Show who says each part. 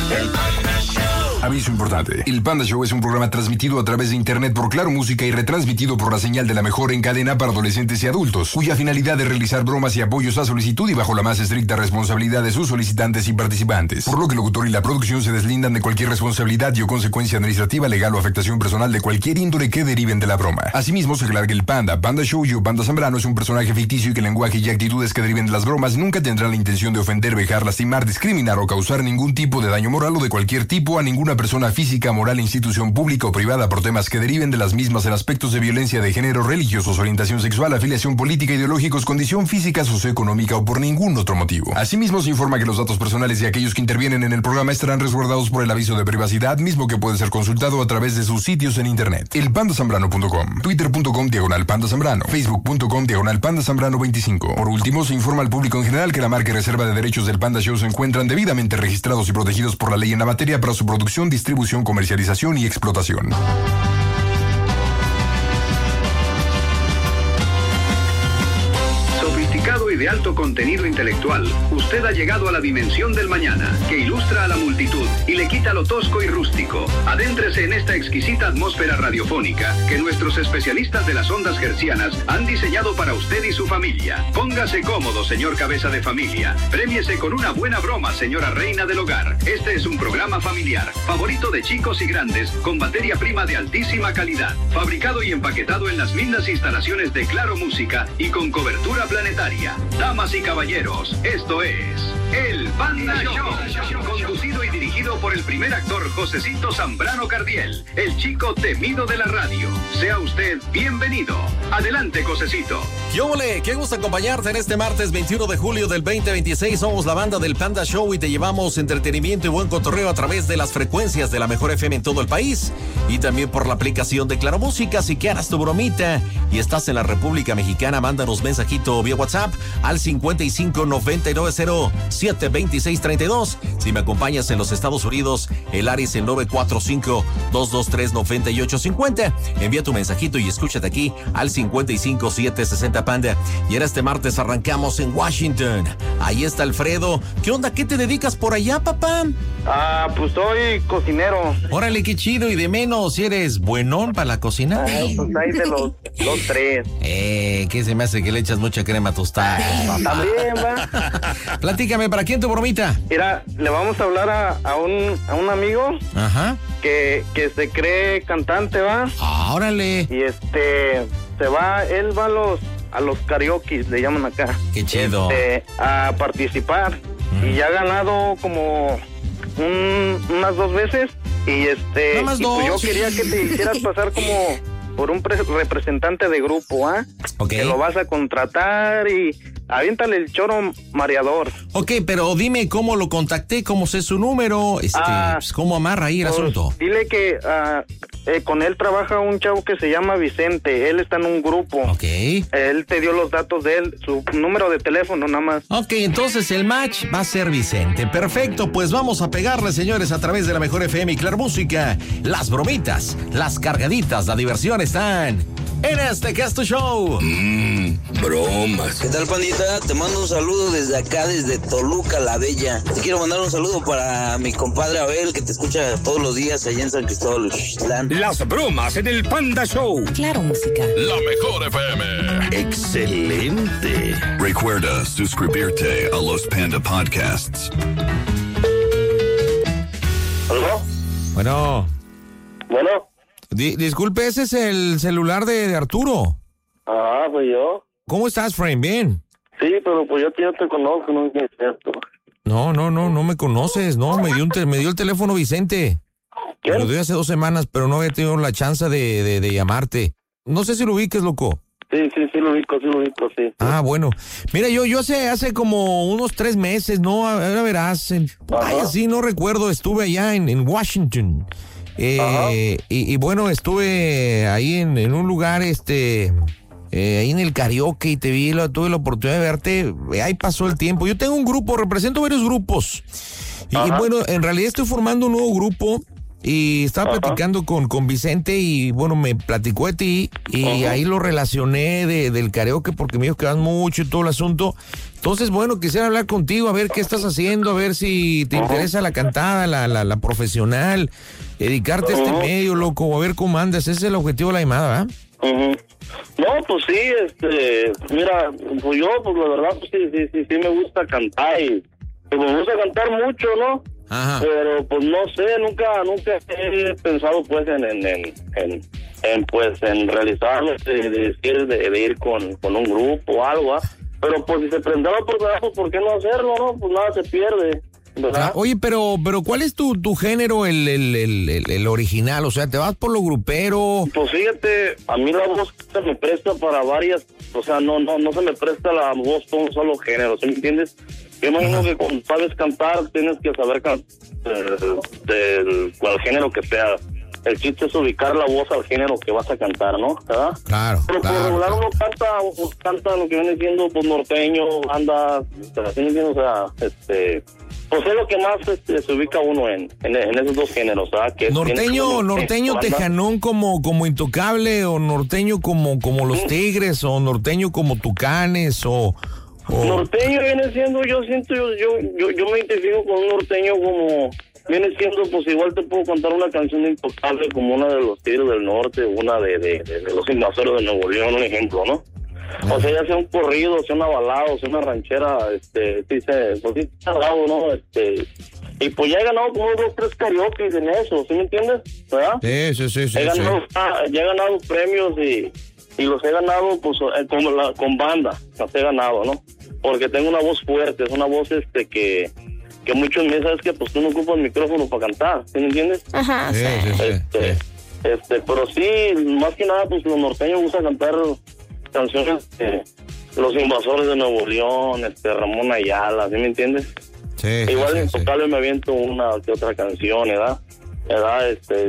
Speaker 1: El Panda Show.
Speaker 2: Aviso importante. El Panda Show es un programa transmitido a través de internet por Claro Música y retransmitido por la señal de la mejor en cadena para adolescentes y adultos, cuya finalidad es realizar bromas y apoyos a solicitud y bajo la más estricta responsabilidad de sus solicitantes y participantes. Por lo que el locutor y la producción se deslindan de cualquier responsabilidad y o consecuencia administrativa, legal o afectación personal de cualquier índole que deriven de la broma. Asimismo, se aclara que el Panda Show y o Panda Zambrano es un personaje ficticio y que el lenguaje y actitudes que deriven de las bromas nunca tendrán la intención de ofender, vejar, lastimar, discriminar o causar ningún tipo de daño moral o de cualquier tipo a ninguna persona física, moral, institución pública o privada por temas que deriven de las mismas en aspectos de violencia de género, religiosos, orientación sexual, afiliación política, ideológicos, condición física, socioeconómica o por ningún otro motivo. Asimismo, se informa que los datos personales de aquellos que intervienen en el programa estarán resguardados por el aviso de privacidad, mismo que puede ser consultado a través de sus sitios en internet. Elpandasambrano.com, twitter.com/pandazambrano, facebook.com/pandazambrano25. Por último, se informa al público en general que la marca y reserva de derechos del Panda Show se encuentran debidamente registrados y protegidos por la ley en la materia para su producción, distribución, comercialización y explotación.
Speaker 3: Sofisticado y de alto contenido intelectual, usted ha llegado a la dimensión del mañana, que ilustra a la multitud y le quita lo tosco y rústico. Adéntrese en esta exquisita atmósfera radiofónica que nuestros especialistas de las ondas hertzianas han diseñado para usted y su familia. Póngase cómodo, señor cabeza de familia. Prémiese con una buena broma, señora reina del hogar. Este es un programa familiar, favorito de chicos y grandes, con materia prima de altísima calidad, fabricado y empaquetado en las lindas instalaciones de Claro Música y con cobertura planetaria. Damas y caballeros, esto es El Panda Show, conducido y dirigido por el primer actor Josecito Zambrano Cardiel, el chico temido de la radio. Sea usted bienvenido. Adelante, Josecito.
Speaker 4: ¡Yóvole! ¡Qué gusto acompañarte en este martes 21 de julio del 2026! Somos la banda del Panda Show y te llevamos entretenimiento y buen cotorreo a través de las frecuencias de la mejor FM en todo el país y también por la aplicación de Claro Música. Si quieras tu bromita y estás en la República Mexicana, mándanos mensajito vía WhatsApp al 55-990-72632. Si me acompañas en los Estados Unidos, el área es el 945-223-9850. Envía tu mensajito y escúchate aquí al 55-760 Panda. Y en este martes arrancamos en Washington. Ahí está Alfredo. ¿Qué onda? ¿Qué te dedicas por allá, papá?
Speaker 5: Pues soy cocinero.
Speaker 4: Órale, qué chido. Y de menos, si eres buenón para la cocina.
Speaker 5: Pues ahí de los tres.
Speaker 4: ¿Qué se me hace que le echas mucha crema a tus tacos, papá?
Speaker 5: También, va.
Speaker 4: Platícame, ¿para quién tu bromita?
Speaker 5: Mira, le vamos a hablar a un amigo.
Speaker 4: Ajá.
Speaker 5: Que se cree cantante, va.
Speaker 4: Órale.
Speaker 5: Y él va a los karaoke, le llaman acá.
Speaker 4: Qué chido.
Speaker 5: A participar. Y ya ha ganado como unas 2 veces. Y
Speaker 4: Nada más dos.
Speaker 5: Pues yo quería que te hicieras pasar como por un representante de grupo, ¿ah?
Speaker 4: Okay.
Speaker 5: Que lo vas a contratar y aviéntale el choro mareador.
Speaker 4: Ok, pero dime cómo lo contacté, cómo sé su número, pues, cómo amarra ahí el asunto.
Speaker 5: Dile que con él trabaja un chavo que se llama Vicente, él está en un grupo.
Speaker 4: Ok.
Speaker 5: Él te dio los datos de él, su número de teléfono nada más.
Speaker 4: Ok, entonces el match va a ser Vicente. Perfecto, pues vamos a pegarle, señores, a través de la mejor FM y Claro Música. Las bromitas, las cargaditas, la diversión están en este que es tu show.
Speaker 6: Bromas. ¿Qué tal, pandita? Te mando un saludo desde acá, desde Toluca, la Bella. Te quiero mandar un saludo para mi compadre Abel, que te escucha todos los días allá en San Cristóbal, Uxtlán.
Speaker 1: Las bromas en el Panda Show.
Speaker 7: Claro Música.
Speaker 1: La mejor FM. Excelente.
Speaker 8: Recuerda suscribirte a los Panda Podcasts.
Speaker 5: ¿Aló?
Speaker 4: Bueno.
Speaker 5: Bueno.
Speaker 4: Disculpe, ese es el celular de Arturo.
Speaker 5: Pues yo.
Speaker 4: ¿Cómo estás, Frank? ¿Bien?
Speaker 5: Sí, pero pues yo te conozco, no es cierto.
Speaker 4: No me conoces, no, me dio el teléfono Vicente.
Speaker 5: ¿Qué?
Speaker 4: Me lo dio hace 2 semanas, pero no había tenido la chance de llamarte. No sé si lo ubiques, loco.
Speaker 5: Sí, lo ubico, sí.
Speaker 4: Ah, bueno. Mira, yo hace como unos 3 meses, ¿no? Ahora verás. Sí, no recuerdo, estuve allá en Washington. Y bueno, estuve ahí en un lugar, ahí en el karaoke y tuve la oportunidad de verte. Ahí pasó el tiempo. Yo tengo un grupo, represento varios grupos. Y bueno, en realidad estoy formando un nuevo grupo. y estaba platicando con Vicente y bueno, me platicó de ti y ahí lo relacioné del karaoke porque me dijo que vas mucho y todo el asunto. Entonces, bueno, quisiera hablar contigo, a ver qué estás haciendo, a ver si te interesa la cantada, la profesional, dedicarte a este medio, loco, a ver cómo andas. Ese es el objetivo de la llamada, ¿verdad?
Speaker 7: No, pues sí, mira, pues yo, pues la verdad, pues sí me gusta cantar y pues me gusta cantar mucho, ¿no?
Speaker 4: Ajá.
Speaker 7: Pero pues no sé, nunca he pensado pues en realizarlo, de ir con un grupo o algo, ¿ah? Pero pues si se prende la oportunidad, pues ¿por qué no hacerlo, no? Pues nada se pierde, ¿verdad?
Speaker 4: Oye, pero ¿cuál es tu género, el original? O sea, ¿te vas por lo grupero?
Speaker 7: Pues fíjate, a mí la voz se me presta para varias, o sea, no se me presta la voz por un solo género, ¿sí me entiendes? Yo imagino que cuando sabes cantar, tienes que saber cantar del cual género que sea. El chiste es ubicar la voz al género que vas a cantar, ¿no? ¿Verdad?
Speaker 4: Claro.
Speaker 7: Pero por regular uno canta lo que viene siendo pues norteño, banda, ¿sí me entiendes? O sea, pues es lo que más se ubica uno en esos dos géneros, ¿verdad? Que
Speaker 4: norteño tejanón como Intocable, o norteño como los Tigres, o norteño como Tucanes, o...
Speaker 7: Norteño viene siendo, yo me identifico con un norteño como... Viene siendo, pues igual te puedo contar una canción de Intocable como una de los Tigres del Norte, una de los Invasores de Nuevo León, un ejemplo, ¿no? O sea, ya sea un corrido, sea una balada, sea una ranchera, sí se ha dado, ¿no? Y pues ya he ganado como 2, 3 karaoke en eso, ¿sí me entiendes? ¿Verdad?
Speaker 4: Sí.
Speaker 7: Ya he ganado premios y los he ganado, pues, con banda, los he ganado, ¿no? Porque tengo una voz fuerte, es una voz, que muchos me sabes que pues tú no ocupas el micrófono para cantar, ¿sí me entiendes?
Speaker 9: Ajá.
Speaker 4: Sí.
Speaker 7: Pero sí, más que nada pues los norteños gustan cantar canciones de los Invasores de Nuevo León, Ramón Ayala, ¿sí me entiendes?
Speaker 4: Sí.
Speaker 7: Igual en Intocable me aviento una que otra canción, ¿verdad?